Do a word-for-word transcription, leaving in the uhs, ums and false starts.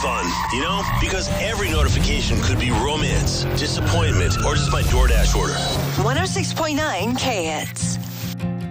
fun, you know? Because every notification could be romance, disappointment, or just my DoorDash order. one oh six point nine K Hits.